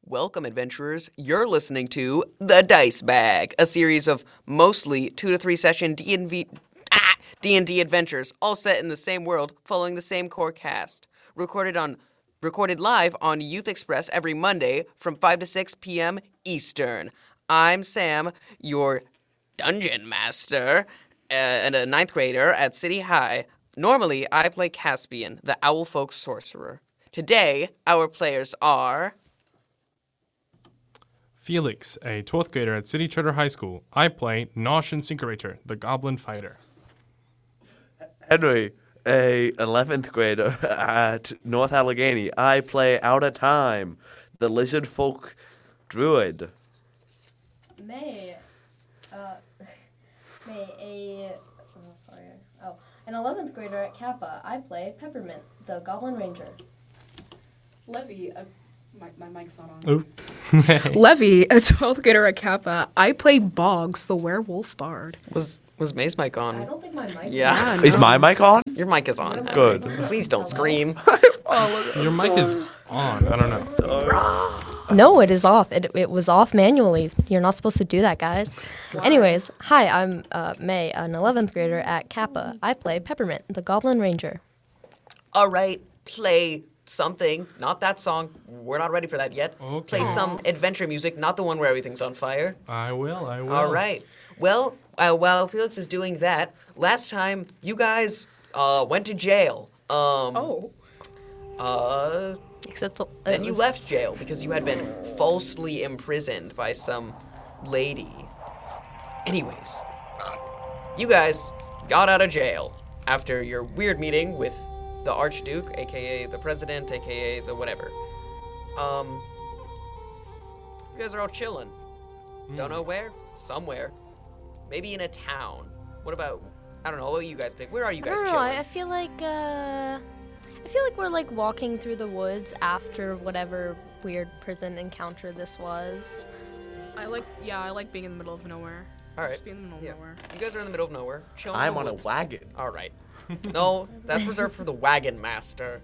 Welcome, adventurers. You're listening to The Dice Bag, a series of mostly 2 to 3 session D&D adventures, all set in the same world, following the same core cast. Recorded live on Youth Express every Monday from 5 to 6 p.m. Eastern. I'm Sam, your dungeon master, and a 9th grader at City High. Normally, I play Caspian, the Owlfolk sorcerer. Today, our players are... Felix, a 12th grader at City Charter High School. I play Nosh Incinerator, the Goblin Fighter. Henry, a 11th grader at North Allegheny. I play Out of Time, the Lizard Folk Druid. An 11th grader at Kappa. I play Peppermint, the Goblin Ranger. Levy, my mic's not on. Oh. Levy, a 12th grader at Kappa. I play Boggs, the Werewolf Bard. Was May's mic I on? don't think my mic Yeah. Is my mic on? Your mic is on. Good. Please don't scream. Your mic is on. I don't know. No, it is off. It was off manually. You're not supposed to do that, guys. Anyways, hi, I'm May, an 11th grader at Kappa. I play Peppermint, the Goblin Ranger. All right, play something. Not that song. We're not ready for that yet. Okay. Play some adventure music, not the one where everything's on fire. I will. All right. Well, while Felix is doing that, last time you guys went to jail. Except Then you left jail because you had been falsely imprisoned by some lady. Anyways, you guys got out of jail after your weird meeting with the Archduke, aka the President, aka the whatever. You guys are all chilling. Don't know where? Somewhere. Maybe in a town. What about, I don't know, what you guys pick? Where are you guys I don't know. chilling? I feel like we're like walking through the woods after whatever weird prison encounter this was. I like being in the middle of nowhere. All right. Just being in the middle of nowhere. You guys are in the middle of nowhere. Chilling I'm in the on a woods. wagon. All right. No, that's reserved for the wagon master.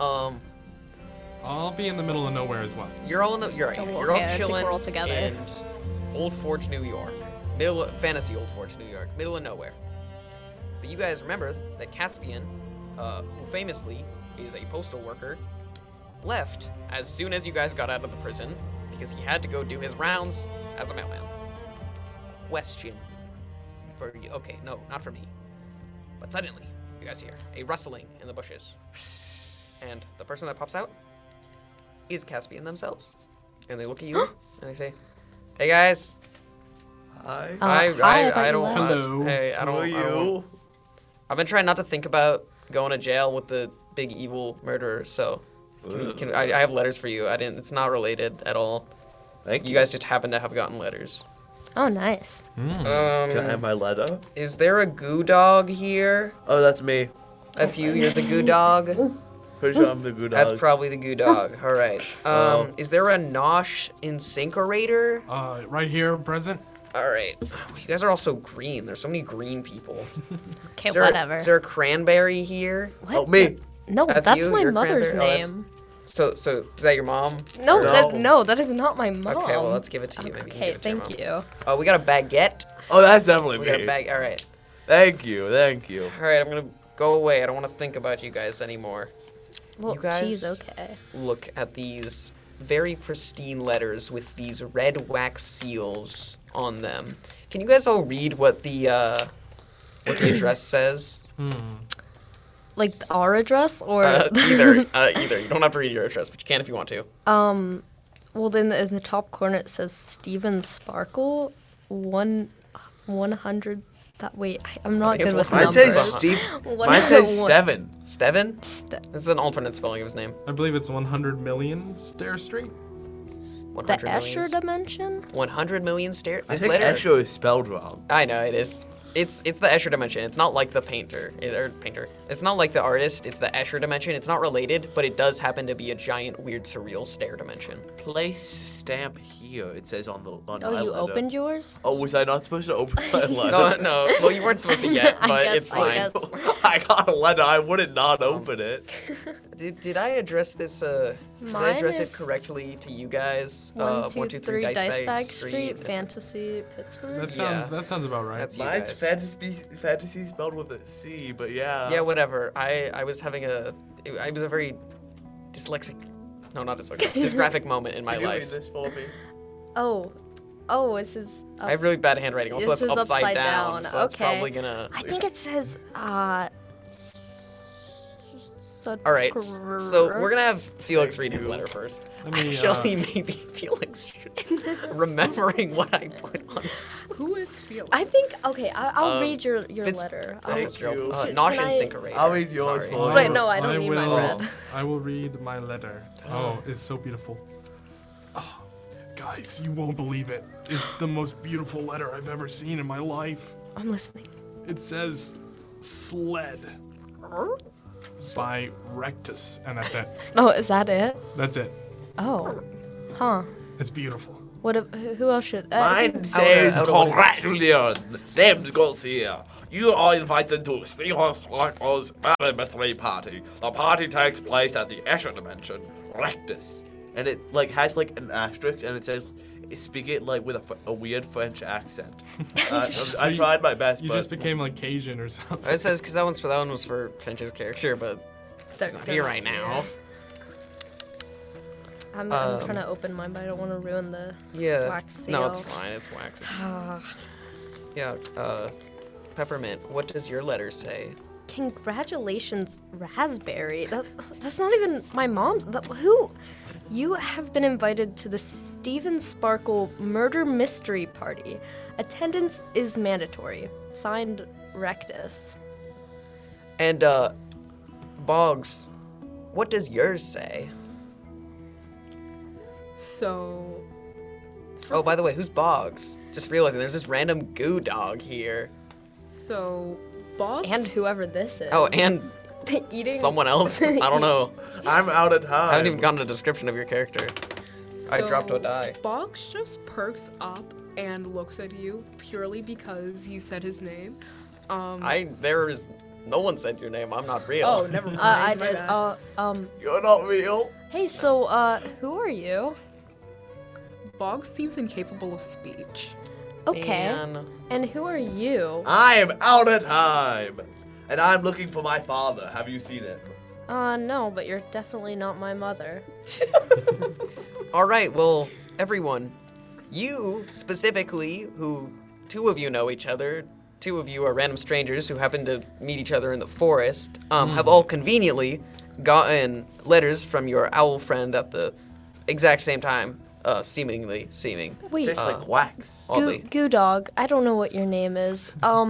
I'll be in the middle of nowhere as well. You're all in the. You're right. Oh, You're okay, I all think chilling we're all together. in Old Forge, New York. Fantasy Old Forge, New York. Middle of nowhere. But you guys remember that Caspian, who famously is a postal worker, left as soon as you guys got out of the prison because he had to go do his rounds as a mailman. Question for you. Okay, no, not for me. But suddenly, you guys hear a rustling in the bushes. And the person that pops out is Caspian themselves. And they look at you and they say, "Hey guys, Hi. Hi, I don't want. Hello. Hey, I don't. Who are I don't you? want- I've been trying not to think about going to jail with the big evil murderer. So, I have letters for you. It's not related at all. Thank You guys just happen to have gotten letters. Oh, nice. Can I have my letter? Is there a goo dog here? Oh, that's me. That's you. You're the goo dog. Pretty sure I'm the good That's dog. probably the goo dog. All right. Is there a Nosh Incinerator? Right here, present. All right. You guys are all so green. There's so many green people. Okay, Is there, whatever. Is there a cranberry here? What? Oh, me. No, That's that's you? my You're mother's Cranberry? Oh, that's- name. So is that your mom? No, that is not my mom. Okay, well, let's give it to you. Maybe you can Okay, give it to your thank mom. you. Oh, we got a baguette. Oh, that's definitely We me. got a bag. All right. Thank you. All right, I'm going to go away. I don't want to think about you guys anymore. Well, You guys- geez, okay. Look at these very pristine letters with these red wax seals on them. Can you guys all read what the address says? Like our address or Either. You don't have to read your address, but you can if you want to. well, then in the top corner it says Steven Sparkle, 100. I'm not think it's good with Mine numbers. says Steve. One- Mine says one- Steven. Steven? This is an alternate spelling of his name. I believe it's 100 million Stair Street. 100 The Escher millions. dimension? 100 million stairs. I think Escher is spelled wrong. I know it is. It's the Escher dimension. It's not like the painter. It's not like the artist. It's the Escher dimension. It's not related, but it does happen to be a giant, weird, surreal stair dimension. Place stamp here. It says on Oh, my you letter. opened yours? Oh, was I not supposed to open my letter? No. Well, you weren't supposed to yet, I but guess- it's I fine. guess. I got a letter. I wouldn't not open it. Did I address this? Did I Mine address it is correctly to you guys? 123 Dice Bag Street, Street. Fantasy, Pittsburgh. That sounds about right. That's you Mine's guys. fantasy spelled with a C, but yeah. Yeah, whatever. I was having a very dyslexic, no, not dyslexic, dysgraphic moment in my Can you life. read this for me? Oh, this is. I have really bad handwriting. Also, This that's is upside upside down, down. so it's Okay. probably gonna. I think it says. All right, so we're gonna have Felix read his letter first. Let me, Actually, maybe Felix should. Remembering what I put on. Who is Felix? I think. Okay, I'll read your Fitz- letter. Thank Fitzgerald. you. Nosh Can and I- Syncerator. I'll read yours Sorry. for you. Wait, no, I don't need mine read. I will read my letter. Oh, it's so beautiful. Oh, guys, you won't believe it. It's the most beautiful letter I've ever seen in my life. I'm listening. It says "Sled" by Rectus, and that's it. Oh, is that it? That's it. Oh, huh. It's beautiful. What? Who else should? Mine says, Outer- congratulations, name's Garcia. You are invited to Stephen Sparkle's anniversary party. The party takes place at the Escher Dimension, Rectus. And it has an asterisk, and it says, speak it with a weird French accent. I tried my best, You but just became like Cajun or something. It says because that one was for Finch's character, but he's not here right now. I'm trying to open mine, but I don't want to ruin the Yeah. wax No, it's seal. fine. It's wax. Yeah. Peppermint. What does your letter say? Congratulations, Raspberry. That's not even my mom's. Who? You have been invited to the Steven Sparkle Murder Mystery Party. Attendance is mandatory. Signed, Rectus. And Boggs, what does yours say? So, Oh, by the way, who's Boggs? Just realizing there's this random goo dog here. Boggs. And whoever this is. Oh, and Eating. someone else. I don't know. I'm out of time. I haven't even gotten a description of your character. I dropped a die. Boggs just perks up and looks at you purely because you said his name. There is no one said your name. I'm not real. Oh, never mind. I my did. bad. You're not real. Hey, so, who are you? Boggs seems incapable of speech. Okay. Man. And who are you? I am out of time. And I'm looking for my father. Have you seen it? No, but you're definitely not my mother. All right, well, everyone, you specifically, who two of you know each other, two of you are random strangers who happen to meet each other in the forest, have all conveniently gotten letters from your owl friend at the exact same time, seeming. Wait, Tastes like wax. Oddly. Goo Dog, I don't know what your name is.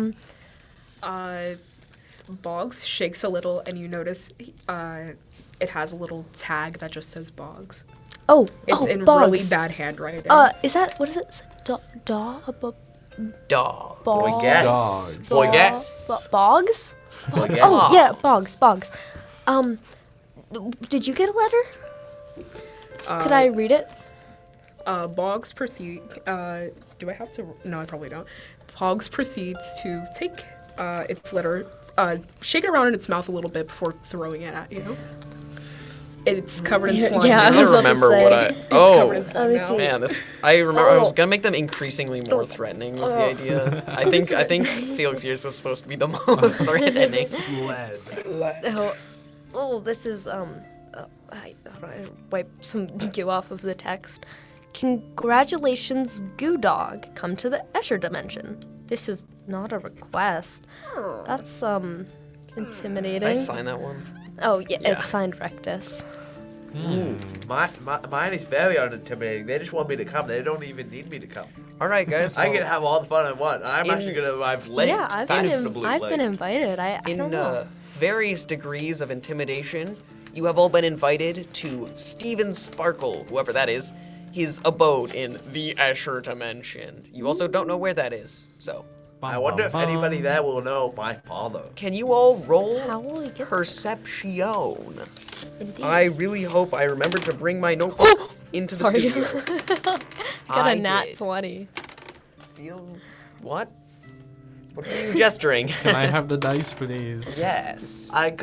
Boggs shakes a little, and you notice it has a little tag that just says Boggs. It's in Boggs. really bad handwriting. Is that, what is it? Dog. Dogs. Boy-gets. Boggs? Boy-gets. Oh, yeah, Boggs. Did you get a letter? Could I read it? Boggs proceeds. Do I have to? No, I probably don't. Boggs proceeds to take its letter, shake it around in its mouth a little bit before throwing it at you. It's covered in slime. Yeah, I I was don't about to remember say. what I. It's Oh, covered in slime Let me now. see. man, this. I remember. I was Oh. gonna make them increasingly more threatening. Was the idea? I think Felix yours was supposed to be the most threatening. Sled. This is, I wipe some goo off of the text. Congratulations, Goo Dog. Come to the Escher Dimension. This is not a request. That's, intimidating. I signed that one. Oh, yeah, Yeah. it's signed Rectus. Mine is very unintimidating. They just want me to come. They don't even need me to come. All right, guys. I well, can have all the fun I want. I'm actually gonna arrive late. Yeah, I've been fashionably late. invited. I don't in know. various degrees of intimidation, you have all been invited to Steven Sparkle, whoever that is, his abode in the Escher Dimension. You also don't know where that is, so. I wonder if anybody there will know my father. Can you all roll How will we get there? Perception? Indeed. I really hope I remember to bring my notebook into the Sorry. studio. Got I a nat did. 20. Feel what are you gesturing? Can I have the dice, please? Yes. I got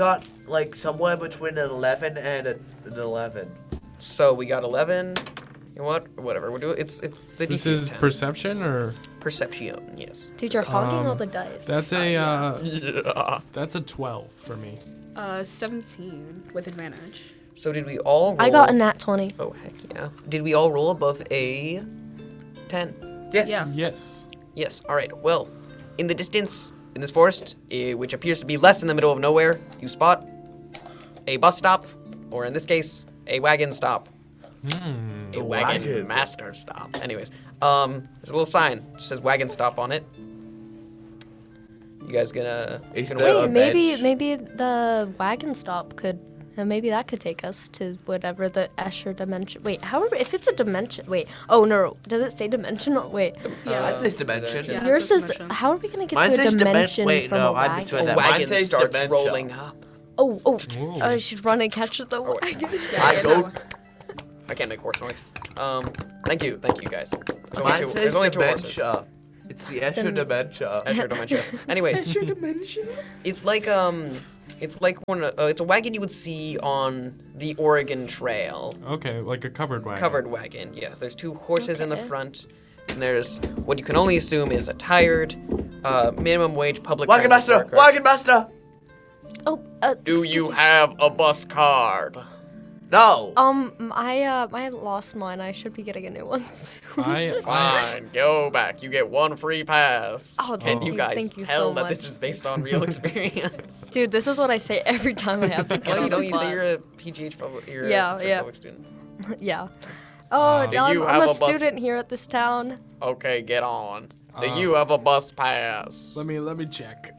like somewhere between an 11 and an 11. So we got 11. You know what? Whatever. We'll do it. It's the This DC is 10. perception or Perception. Yes. Dude, you're hogging all the dice. that's a Yeah. that's a 12 for me. 17 with advantage. So did we all roll? I got a nat 20. Oh, heck yeah. Did we all roll above a 10? Yes. Yeah. Yes. Yes. All right. Well, in the distance, in this forest, which appears to be less in the middle of nowhere, you spot a bus stop, or in this case, a wagon stop. A wagon wagon. master stop. Anyways, there's a little sign. It says wagon stop on it. You guys gonna... Is gonna there wait? a Maybe bench? maybe the wagon stop could maybe that could take us to whatever the Escher dimension. Wait, however, if it's a dimension. Wait. Oh no, does it say dimensional? Wait. Yeah. Mine says dimension. Yeah. Yours it says says dimension. how are we gonna get Mine to a says dimension wait, from no, a I wagon? between A that. Mine wagon says starts dementia. rolling up. Oh, Ooh. I should run and catch the wagon. I go. I can't make horse noise. Thank you guys. Mine says There's only two horses. dementia. It's the Escher dementia. Escher dementia. Anyways, Your dimension. it's like one. It's a wagon you would see on the Oregon Trail. Okay, like a covered wagon. Covered wagon. Yes. There's two horses in the Okay. front, and there's what you can only assume is a tired, minimum wage public Wagon transit master. worker. Wagon master. Oh, Do excuse you me. have a bus card? No. I lost mine. I should be getting a new one. I Fine, go back. You get one free pass. Oh, Can thank you you, guys thank you tell so that much. this is based on real experience? Dude, this is what I say every time I have to get Well, on you know, the you bus. say you're a PGH public. You're Yeah, a yeah. public student. Yeah. Oh, Do you I'm have a a bus- student here at this town. Okay, get on. Do you have a bus pass? let me check.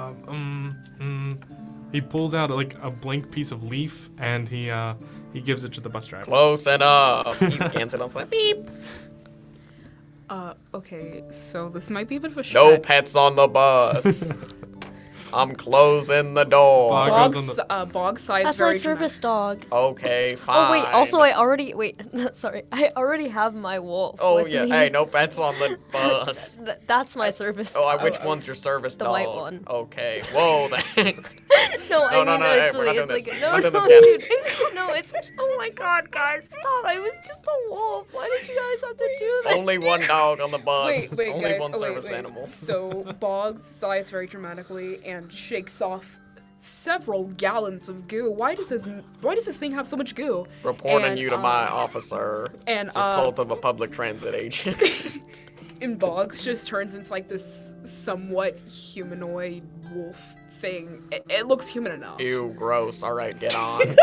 He pulls out like a blank piece of leaf and he gives it to the bus driver. Close enough. He scans it on like beep. Okay, so this might be a bit of a No stretch. pets on the bus. I'm closing the door. Bog goes on Bog's, Bog's size That's very my service dog. Okay, fine. Oh wait, also I already have my wolf. Oh with yeah, me. hey, no pets on the bus. That's my service. Oh, which one's your service the dog? white one. Okay. Whoa, then. No, I No, mean, hey, it's we're not like, doing it's this. like, We're no, not no, doing this dude. No, it's. Oh my God, guys, stop! I was just a wolf. Why did you guys have to do that? Only one dog on the bus. Wait, Only guys. one oh, service wait. animal. So Boggs sighs very dramatically and shakes off several gallons of goo. Why does this thing have so much goo? Reporting And, you to my officer. and, It's assault of a public transit agent. And Boggs just turns into like this somewhat humanoid wolf thing. It looks human enough. Ew, gross. All right, get on.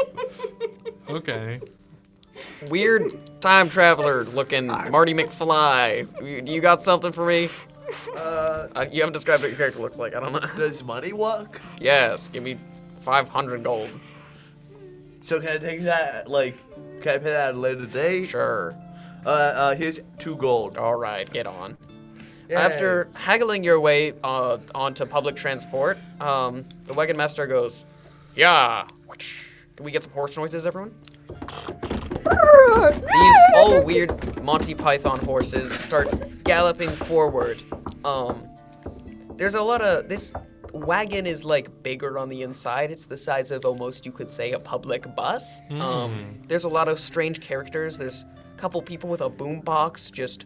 Okay. Weird time traveler looking Marty McFly. You got something for me? You haven't described what your character looks like. I don't know. Does money work? Yes, give me 500 gold. So can I take that? Like, can I pay that at a later date? Sure. Here's 2 gold. All right, get on. Yay. After haggling your way onto public transport, the wagon master goes, "Yeah." Can we get some horse noises, everyone? These all weird Monty Python horses start galloping forward. There's a lot of this wagon is like bigger on the inside. It's the size of almost you could say a public bus. There's a lot of strange characters. There's a couple people with a boombox just.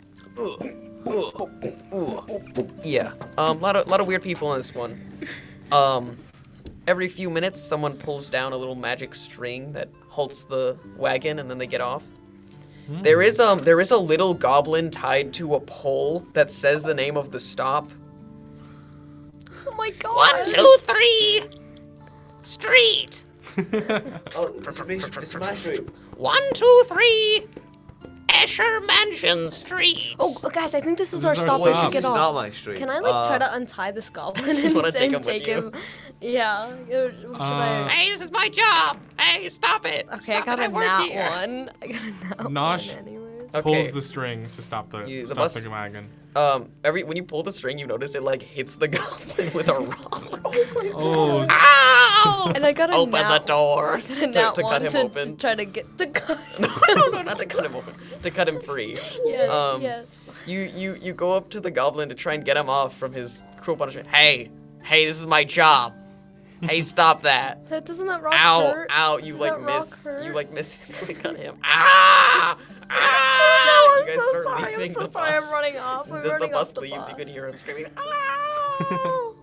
Yeah. Lot of weird people in this one. Every few minutes, someone pulls down a little magic string that halts the wagon, and then they get off. There is a little goblin tied to a pole that says the name of the stop. Oh my God. 1, 2, 3, street. Oh, it's my street. 1, 2, 3, Escher Mansion Street. Oh, guys, I think this is This our is our stop. Wait, We stop. should this is get not off. my street. Can I try to untie this goblin and, wanna take him with take you? him? Yeah. Should I? Hey, this is my job. Hey, stop it. Okay, Stop I got it. a I work nat here. one. I got a nat Nosh one anyways. Okay. Pulls the string to stop the The bus- the wagon. When you pull the string, you notice it like hits the goblin with a rock. Oh, Ow! And I got a Open nat, the doors I got a nat to cut one him to open. try to get the gun. No, not to cut him open. To cut him free. Yes, yes. You go up to the goblin to try and get him off from his cruel punishment. Hey, this is my job. Hey, stop that. Doesn't that rock Ow, hurt? ow, you Does like that rock miss. hurt? You like miss cut him. Ah! Ah! No, You I'm guys so start sorry. leaving I'm so the sorry. I'm bus. running off. I'm As the running bus off the leaves, bus. you can hear him screaming. Ah!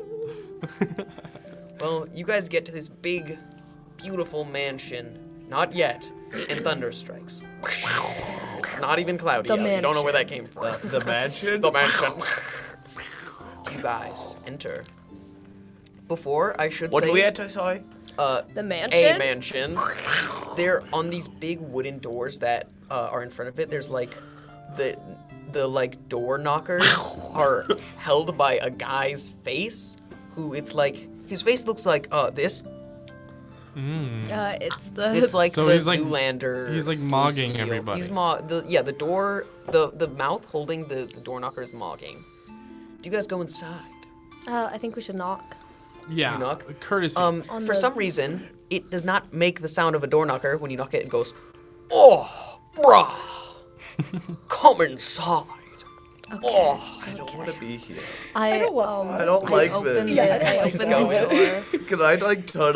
Well, you guys get to this big, beautiful mansion. Not yet. And thunder strikes. It's not even cloudy The out. You don't know where that mansion. came from. The mansion? The mansion. You guys enter. Before, I should What say... do we enter, sorry? The mansion? A mansion. They're on these big wooden doors that are in front of it. There's like the like door knockers are held by a guy's face, who it's like his face looks like this. It's the. It's like So the he's like- Zoolander. he's like through mogging steel. everybody. He's the door the mouth holding the door knocker is mogging. Do you guys go inside? I think we should knock. Yeah. You knock? Courtesy. On For the- some reason, it does not make the sound of a door knocker when you knock it. It goes, oh, bruh, come inside. Oh, I don't want to be here. I I don't like opened this. it. I Let's opened go the in. door. Can I, like, turn